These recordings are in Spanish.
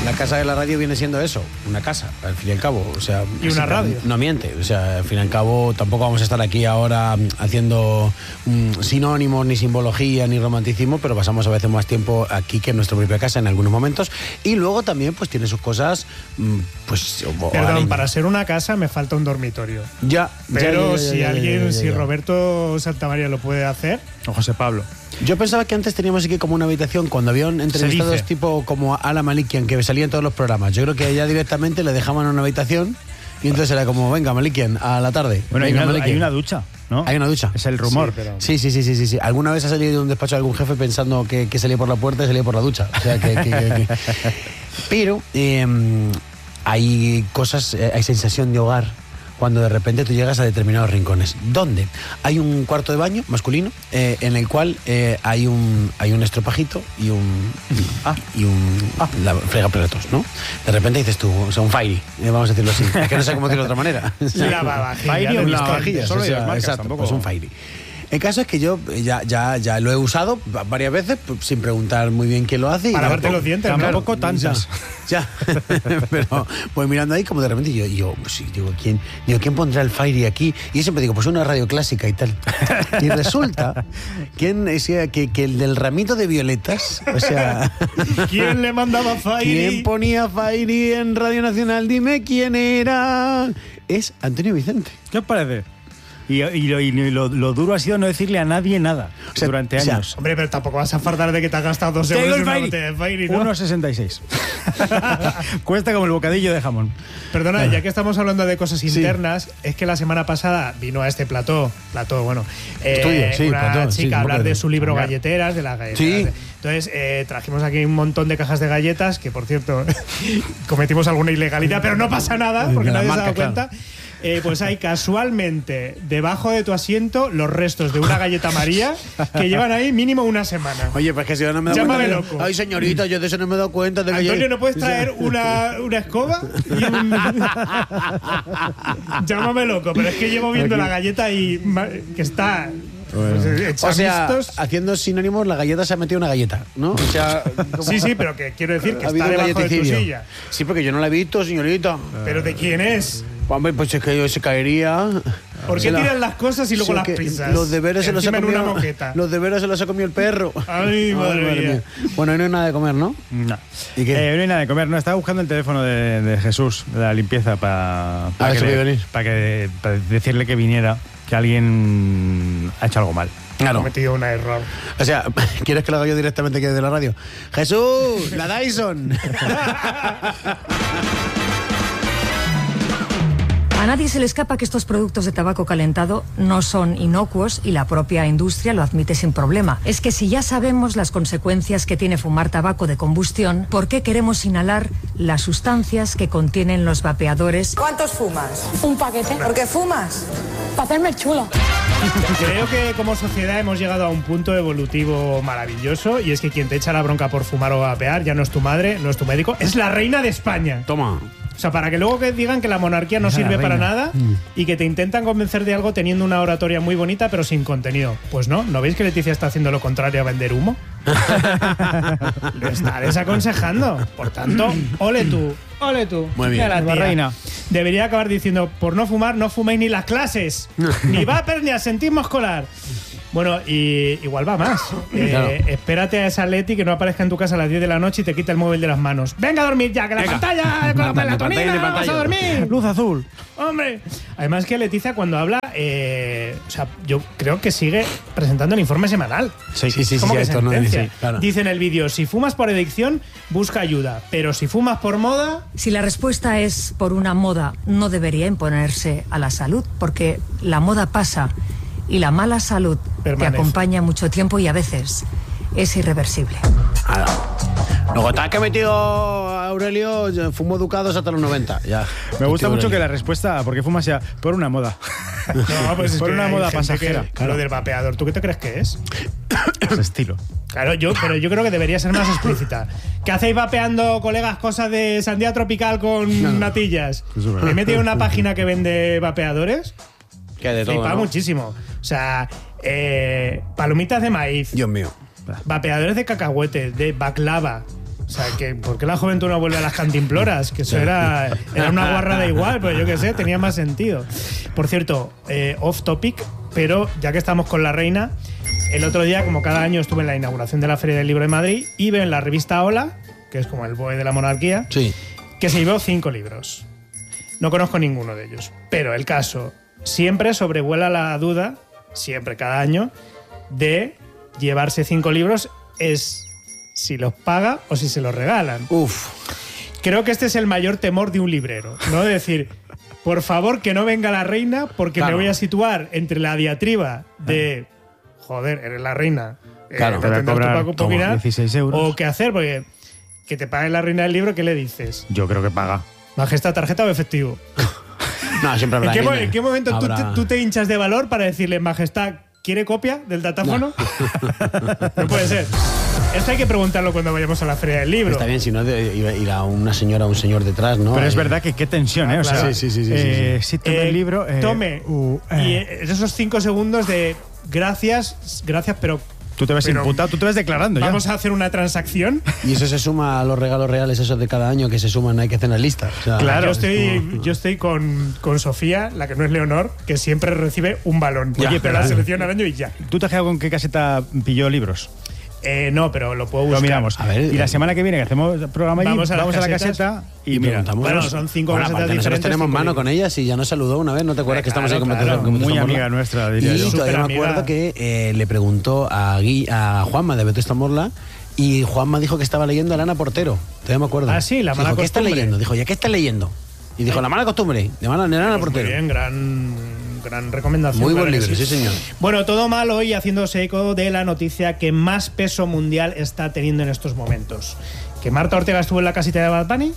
la casa de la radio viene siendo eso, una casa, al fin y al cabo. O sea, y una radio. No miente, o sea, al fin y al cabo tampoco vamos a estar aquí ahora haciendo sinónimos, ni simbología, ni romanticismo, pero pasamos a veces más tiempo aquí que en nuestra propia casa en algunos momentos. Y luego también pues tiene sus cosas, pues... Perdón, para ser una casa me falta un dormitorio. Ya. Pero si Roberto Santamaría lo puede hacer... O José Pablo. Yo pensaba que antes teníamos aquí como una habitación cuando habían entrevistados tipo como Ala Malikian, que salía en todos los programas. Yo creo que ya directamente le dejaban una habitación y entonces era como, venga, Malikian, a la tarde. Bueno, venga, hay una ducha, ¿no? Hay una ducha. Es el rumor. Sí, pero... Sí. Alguna vez ha salido de un despacho de algún jefe pensando que salía por la puerta y salía por la ducha. O sea, que... Pero hay cosas, hay sensación de hogar cuando de repente tú llegas a determinados rincones. ¿Dónde? Hay un cuarto de baño masculino en el cual hay un estropajito y la fregaplatos, ¿no? De repente dices tú, o sea, un fairy, vamos a decirlo así. Es que no sé cómo decirlo de otra manera. Lavavajillas. Un lavavajillas, o sea, exacto, pues un fairy. El caso es que yo ya lo he usado varias veces sin preguntar muy bien quién lo hace. Para lavarte los dientes, tampoco tantas. Ya. Pero pues mirando ahí como de repente yo pues, ¿quién pondrá el Fairy aquí? Y yo siempre digo, pues una radio clásica y tal. Y resulta que el del ramito de violetas, o sea... ¿Quién le mandaba Fairy? ¿Quién ponía Fairy en Radio Nacional? Dime quién era. Es Antonio Vicente. ¿Qué os parece? Y lo duro ha sido no decirle a nadie nada durante años. Hombre, pero tampoco vas a fardar de que te has gastado 2 euros en una botella de Fairy, ¿no? 1,66. Cuesta como el bocadillo de jamón. Perdona, ya que estamos hablando de cosas internas, es que la semana pasada vino a este plató, una chica a hablar de su libro Galleteras, de las galletas. Sí. Entonces, trajimos aquí un montón de cajas de galletas, que por cierto, cometimos alguna ilegalidad, pero no pasa nada, porque nadie se ha dado cuenta. Pues hay casualmente debajo de tu asiento los restos de una galleta María que llevan ahí mínimo una semana. Oye, pues que si yo no me he dado Llámame cuenta. loco. Ay, señorita, yo de eso no me he dado cuenta. Antonio, ¿no puedes traer una escoba? Llámame loco, pero es que llevo viendo la galleta y que está... Pues, o sea, haciendo sinónimos, la galleta se ha metido una galleta, ¿no? O sea, sí, pero que quiero decir que está debajo de tu silla. Sí, porque yo no la he visto, señorita. ¿Pero de quién es? Hombre, pues es que yo se caería. ¿Por qué tiran las cosas y luego las pisas? Los deberes se los ha comido. Una moqueta. Los deberes se los ha comido el perro. Ay, madre mía. Bueno, no hay nada de comer, ¿no? No. ¿Y qué? No hay nada de comer. No, estaba buscando el teléfono de Jesús, de la limpieza, para decirle que viniera, que alguien ha hecho algo mal. Claro. Ha cometido un error. O sea, ¿quieres que lo haga yo directamente aquí de la radio? ¡Jesús! ¡La Dyson! A nadie se le escapa que estos productos de tabaco calentado no son inocuos y la propia industria lo admite sin problema. Es que si ya sabemos las consecuencias que tiene fumar tabaco de combustión, ¿por qué queremos inhalar las sustancias que contienen los vapeadores? ¿Cuántos fumas? Un paquete. ¿Por qué fumas? Para hacerme chulo. Creo que como sociedad hemos llegado a un punto evolutivo maravilloso y es que quien te echa la bronca por fumar o vapear ya no es tu madre, no es tu médico, es la reina de España. Toma. O sea, para que luego que digan que la monarquía no sirve para nada y que te intentan convencer de algo teniendo una oratoria muy bonita pero sin contenido. Pues no, ¿no veis que Leticia está haciendo lo contrario a vender humo? Lo está desaconsejando. Por tanto, ole tú. Muy bien. La reina. Debería acabar diciendo, por no fumar, no fuméis ni las clases. Ni vapers ni asentismo escolar. Bueno, y igual va más. Claro. Espérate a esa Leti que no aparezca en tu casa a las 10 de la noche y te quita el móvil de las manos. ¡Venga a dormir ya! ¡Que la pantalla con la melatonina! ¡Vamos a dormir! Luz azul. ¡Hombre! Además que Leticia cuando habla, o sea, yo creo que sigue presentando el informe semanal. Sí, ¿Cómo que esto no sentencia? dice, claro. Dice en el vídeo, si fumas por adicción, busca ayuda. Pero si fumas por moda... Si la respuesta es por una moda, no debería imponerse a la salud, porque la moda pasa y la mala salud permanece. Te acompaña mucho tiempo y a veces es irreversible. Luego te has que metido Aurelio, fumo Ducados hasta los 90. Ya. Me gusta mucho que la respuesta, ¿por qué fumas sea por una moda? No, pues es por que una hay moda gente pasajera. Que, claro, del vapeador, ¿tú qué te crees que es? Es estilo. Claro, pero yo creo que debería ser más explícita. ¿Qué hacéis vapeando, colegas, cosas de sandía tropical con natillas? ¿Me he metido en una página que vende vapeadores? Que de todo, Flipa ¿no? muchísimo. O sea, palomitas de maíz. Dios mío. Vapeadores de cacahuetes, de baklava. O sea, ¿por qué la juventud no vuelve a las cantimploras? Que eso era una guarrada igual, pero yo qué sé, tenía más sentido. Por cierto, off topic, pero ya que estamos con la reina, el otro día, como cada año, estuve en la inauguración de la Feria del Libro de Madrid y veo en la revista Hola, que es como el BOE de la monarquía, Sí. que se llevó 5 libros. No conozco ninguno de ellos, pero el caso siempre sobrevuela la duda, siempre, cada año, de llevarse 5 libros es si los paga o si se los regalan. Uf. Creo que este es el mayor temor de un librero, ¿no? De decir, por favor, que no venga la reina porque Claro. me voy a situar entre la diatriba de, joder, eres la reina, Claro, te te voy a tendrás tú cobrar, para toma, opinar, 16 euros. o qué hacer, porque que te pague la reina del libro, ¿qué le dices? Yo creo que paga. Majestad, tarjeta o efectivo. No, siempre habrá. ¿En qué momento tú te hinchas de valor para decirle, Majestad, ¿quiere copia del datáfono? No puede ser. Esto hay que preguntarlo cuando vayamos a la Feria del Libro. Está bien, si no, irá una señora o un señor detrás, ¿no? Pero es verdad que qué tensión, ¿eh? O claro. sea, Sí. si tome el libro. Tome. Y esos 5 segundos de gracias, pero Tú te ves pero imputado, tú te ves declarando vamos ya. a hacer una transacción. Y eso se suma a los regalos reales esos de cada año que se suman, hay que hacer las listas. O sea, Claro. Yo estoy con Sofía, la que no es Leonor, que siempre recibe un balón. Ya, Oye, pero la claro. selección al año y ya. ¿Tú te has quedado con qué caseta pilló libros? No, pero lo puedo buscar. Lo miramos. A ver, y la semana que viene que hacemos programa allí, Vamos a las la casetas caseta y y mira. preguntamos. Bueno, son 5 Bueno, casetas aparte, nosotros diferentes. tenemos 5 mano libros. con ella, si ya nos saludó una vez, ¿no te acuerdas que estamos ahí con claro, muy amiga nuestra, diría Y yo. todavía me Superamiga. acuerdo que le preguntó a Juanma de Vetusta Morla y Juanma dijo que estaba leyendo a Lana Portero. Todavía me acuerdo. Ah, sí, La mala dijo, ¿qué estás costumbre? leyendo? Dijo, ¿ya qué estás leyendo? Y dijo, La mala costumbre, de Lana Pues Portero. muy bien, gran recomendación. Muy claro buen que libro, sí, señor. Bueno, todo mal hoy haciéndose eco de la noticia que más peso mundial está teniendo en estos momentos. ¿Que Marta Ortega estuvo en la casita de Bad Bunny?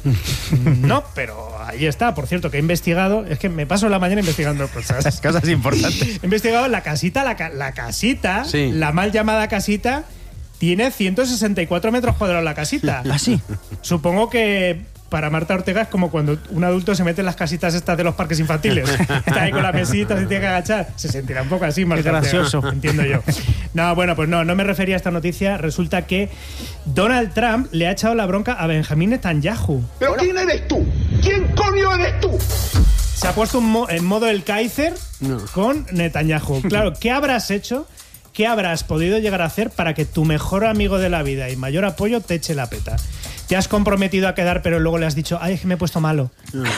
No, pero ahí está. Por cierto, que he investigado, es que me paso la mañana investigando cosas. Cosas importantes. He investigado la casita, la casita, Sí. la mal llamada casita, tiene 164 metros cuadrados la casita. ¿Ah, sí? Supongo que para Marta Ortega es como cuando un adulto se mete en las casitas estas de los parques infantiles. Está ahí con la mesita, se tiene que agachar. Se sentirá un poco así, Marta Qué gracioso. Ortega, entiendo yo. No, bueno, pues no me refería a esta noticia. Resulta que Donald Trump le ha echado la bronca a Benjamín Netanyahu. ¿Pero quién eres tú? ¿Quién coño eres tú? Se ha puesto en modo el Kaiser con Netanyahu. Claro, ¿qué habrás hecho? ¿Qué habrás podido llegar a hacer para que tu mejor amigo de la vida y mayor apoyo te eche la peta? ¿Te has comprometido a quedar, pero luego le has dicho, ay, es que me he puesto malo?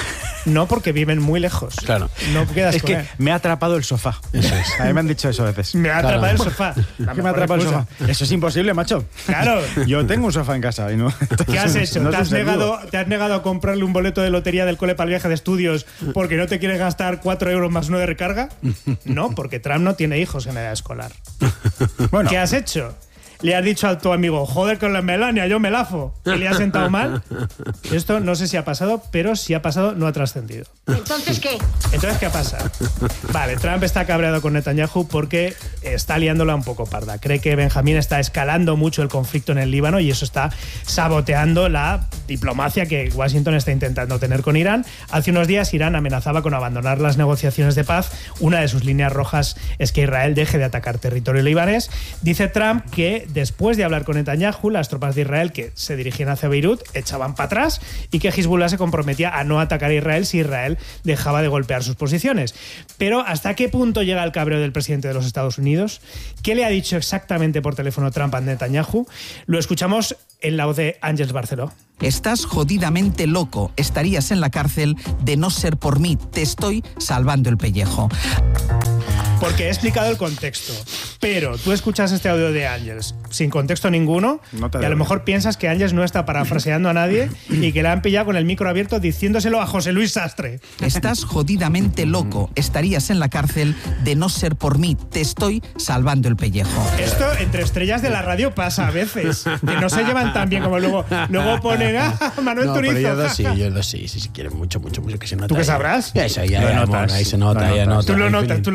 No, porque viven muy lejos. Claro. No quedas Es con que él. me ha atrapado el sofá. Eso es. A mí me han dicho eso a veces. Me ha Claro. atrapado el sofá. La Que me mejor ha atrapado el excusa. sofá. Eso es imposible, macho. Claro. Yo tengo un sofá en casa y no. ¿Qué has hecho? No ¿Te es has, un seguro. negado a comprarle un boleto de lotería del cole para el viaje de estudios porque no te quieres gastar 4 euros más uno de recarga? No, porque Trump no tiene hijos en edad escolar. Bueno, ¿Qué has hecho? Le has dicho a tu amigo, joder con la Melania, yo me lafo. ¿Que le has sentado mal? Esto no sé si ha pasado, pero si ha pasado no ha trascendido. ¿Entonces qué? Entonces, ¿qué pasa? Vale, Trump está cabreado con Netanyahu porque está liándola un poco parda. Cree que Benjamín está escalando mucho el conflicto en el Líbano y eso está saboteando la diplomacia que Washington está intentando tener con Irán. Hace unos días Irán amenazaba con abandonar las negociaciones de paz. Una de sus líneas rojas es que Israel deje de atacar territorio libanés. Dice Trump que después de hablar con Netanyahu, las tropas de Israel que se dirigían hacia Beirut echaban para atrás y que Hezbollah se comprometía a no atacar a Israel si Israel dejaba de golpear sus posiciones. Pero ¿hasta qué punto llega el cabreo del presidente de los Estados Unidos? ¿Qué le ha dicho exactamente por teléfono Trump a Netanyahu? Lo escuchamos en la voz de Ángels Barceló. Estás jodidamente loco. Estarías en la cárcel de no ser por mí. Te estoy salvando el pellejo. Porque he explicado el contexto. Pero tú escuchas este audio de Ángels sin contexto ninguno No te y a lo debe. mejor piensas que Ángels no está parafraseando a nadie y que le han pillado con el micro abierto diciéndoselo a José Luis Sastre. Estás jodidamente loco. Estarías en la cárcel de no ser por mí. Te estoy salvando el pellejo. Esto entre estrellas de la radio pasa a veces, que no se llevan tan bien como luego ponen a Manuel No, Turizo. pero ellos dos sí, quieren mucho, que se nota. ¿Tú qué sabrás? Ya, eso, ya, Lo amor, notas. ahí se nota, Lo ya notas. nota. Tú lo En notas, fin. tú lo percibes.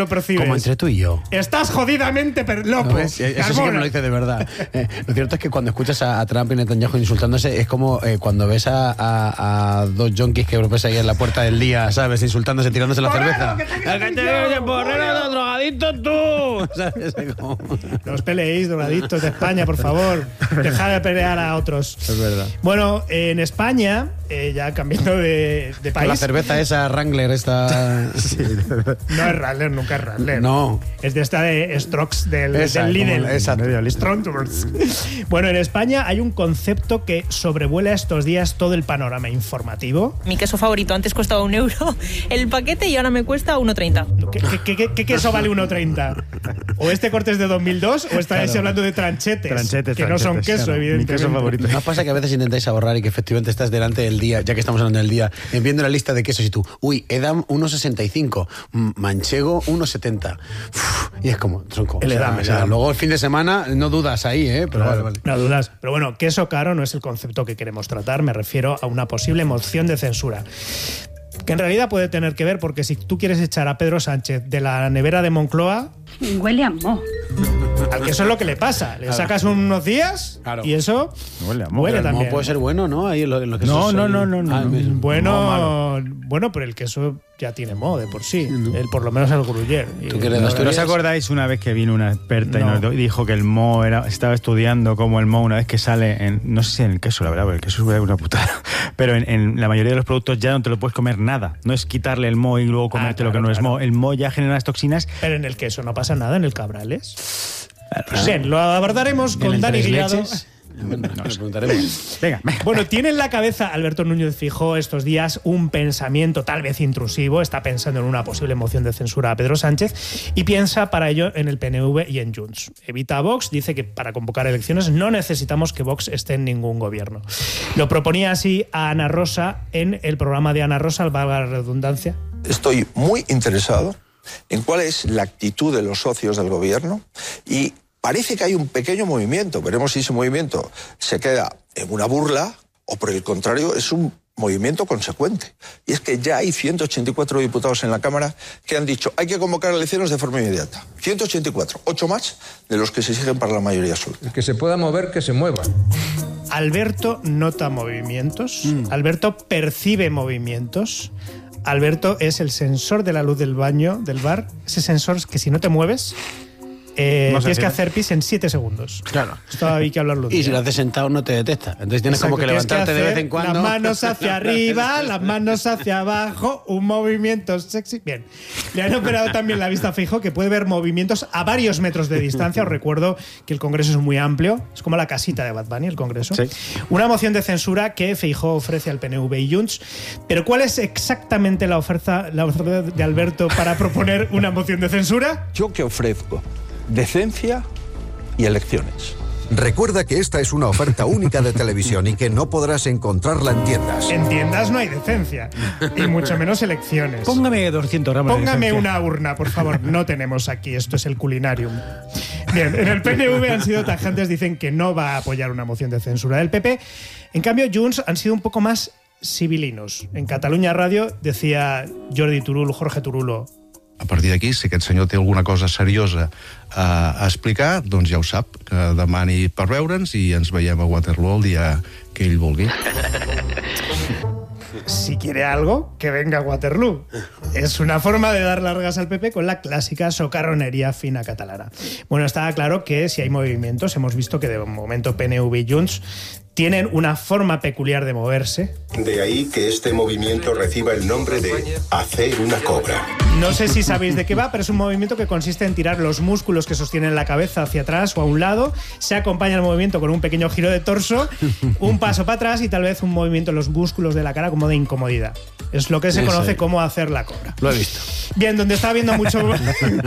como entre tú y yo. Estás jodidamente loco. ¿No? Eso sí que me lo dice de verdad. Lo cierto es que cuando escuchas a Trump y Netanyahu insultándose, es como cuando ves a dos yonkis que europeos ahí en la puerta del día, ¿sabes? Insultándose, tirándose la cerveza. ¡Porrero, drogadicto tú! ¿Sabes? No os peleéis, drogadictos de España, por favor. Dejad de pelear a otros. Es verdad. Bueno, en España, ya cambiando de país... La cerveza esa, Wrangler, esta... Sí. No es Wrangler, nunca es Wrangler. No. Es de esta de Strokes del Lidl. Exacto. Bueno, en España hay un concepto que sobrevuela estos días todo el panorama informativo. Mi queso favorito antes costaba 1 euro el paquete y ahora me cuesta 1,30. ¿Qué queso vale 1,30? ¿O este corte es de 2002 o estáis hablando de tranchetes? Que no son queso, claro, evidentemente. Mi queso favorito. ¿No pasa que a veces intentáis ahorrar y que efectivamente estás delante del día, ya que estamos hablando del día, viendo la lista de quesos y tú, Edam 1,65, Manchego 1,70. Y es como, tronco. El Edam. Luego el fin de semana no dudas ahí, pero claro, vale. No dudas. Pero bueno, queso caro no es el concepto que queremos tratar, me refiero a una posible moción de censura. Que en realidad puede tener que ver porque si tú quieres echar a Pedro Sánchez de la nevera de Moncloa... Huele a moho. Al que eso es lo que le pasa. Le sacas unos días y eso huele a moho. Huele también. No puede ser bueno, ¿no? Ahí lo que no. Bueno, pero el queso ya tiene moho de por sí. Por lo menos el gruyère. ¿No os acordáis una vez que vino una experta y nos dijo que el moho estaba estudiando cómo el moho una vez que sale no sé si en el queso, la verdad, porque el queso es una putada, pero en la mayoría de los productos ya no te lo puedes comer nada. No es quitarle el moho y luego comerte lo que no es moho. El moho ya genera las toxinas. Pero en el queso no pasa nada, en el Cabrales. Bien, lo abordaremos con Dani Guillado. Bueno, nos preguntaremos. Venga. Bueno, tiene en la cabeza Alberto Núñez Feijóo estos días un pensamiento tal vez intrusivo. Está pensando en una posible moción de censura a Pedro Sánchez y piensa para ello en el PNV y en Junts. Evita a Vox, dice que para convocar elecciones no necesitamos que Vox esté en ningún gobierno. Lo proponía así a Ana Rosa en el programa de Ana Rosa, valga la redundancia. Estoy muy interesado en cuál es la actitud de los socios del gobierno y parece que hay un pequeño movimiento. Veremos si ese movimiento se queda en una burla o, por el contrario, es un movimiento consecuente. Y es que ya hay 184 diputados en la Cámara que han dicho hay que convocar elecciones de forma inmediata. 184, 8 más de los que se exigen para la mayoría absoluta. El que se pueda mover, que se mueva. Alberto nota movimientos. Alberto percibe movimientos. Alberto es el sensor de la luz del baño, del bar. Ese sensor es que si no te mueves, tienes que hacer pis en 7 segundos. Claro. Esto hay que hablarlo. Y si lo haces sentado no te detecta. Entonces tienes como que levantarte de vez en cuando. Las manos hacia arriba, las manos hacia abajo, un movimiento sexy. Bien. Le han operado también la vista a Feijóo, que puede ver movimientos a varios metros de distancia. Os recuerdo que el Congreso es muy amplio. Es como la casita de Bad Bunny, el Congreso. Sí. Una moción de censura que Feijóo ofrece al PNV y Junts. Pero ¿cuál es exactamente la oferta de Alberto para proponer una moción de censura? Yo que ofrezco decencia y elecciones. Recuerda que esta es una oferta única de televisión y que no podrás encontrarla en tiendas. En tiendas no hay decencia, y mucho menos elecciones. Póngame 200 gramos Póngame una urna, por favor. No tenemos aquí, esto es el culinarium. Bien, en el PNV han sido tajantes, dicen que no va a apoyar una moción de censura del PP. En cambio, Junts han sido un poco más civilinos. En Catalunya Radio decía Jordi Turull, Jorge Turulo, a partir d'aquí, si aquest senyor té alguna cosa seriosa a explicar, doncs ja ho sap, que demani per veure'ns i ens veiem a Waterloo el dia que ell vulgui. Si quiere algo, que venga a Waterloo. Es una forma de dar largas al PP con la clásica socarronería fina catalana. Bueno, está claro que si hay movimientos, hemos visto que de momento PNV y Junts tienen una forma peculiar de moverse. De ahí que este movimiento reciba el nombre de hacer una cobra. No sé si sabéis de qué va, pero es un movimiento que consiste en tirar los músculos que sostienen la cabeza hacia atrás o a un lado. Se acompaña el movimiento con un pequeño giro de torso, un paso para atrás y tal vez un movimiento en los músculos de la cara como de incomodidad. Es lo que se conoce como hacer la cobra. Lo he visto. Bien, donde está habiendo mucho